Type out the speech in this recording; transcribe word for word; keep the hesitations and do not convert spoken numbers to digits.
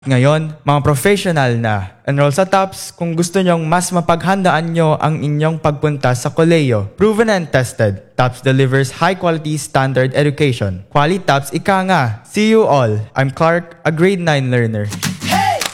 Ngayon, mga professional na, enroll sa TOPS kung gusto nyong mas mapaghandaan nyo ang inyong pagpunta sa kolehiyo. Proven and tested, TOPS delivers high-quality standard education. Quality TOPS ika nga. See you all. I'm Clark, a grade nine learner.